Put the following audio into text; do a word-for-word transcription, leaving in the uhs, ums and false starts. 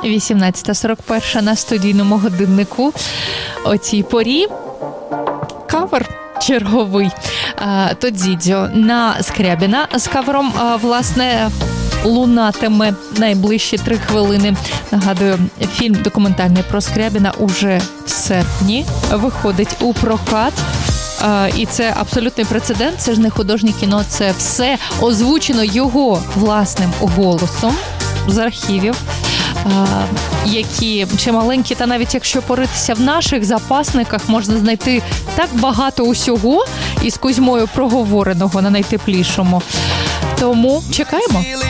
вісімнадцята сорок один на студійному годиннику. О цій порі кавер черговий. Тодзідзьо на Скрябіна з кавером, власне, лунатиме найближчі три хвилини. Нагадую, фільм документальний про Скрябіна уже в серпні виходить у прокат. І це абсолютний прецедент, це ж не художнє кіно, це все озвучено його власним голосом з архівів, які чималенькі, та навіть якщо поритися в наших запасниках, можна знайти так багато усього із Кузьмою проговореного на найтеплішому. Тому чекаємо.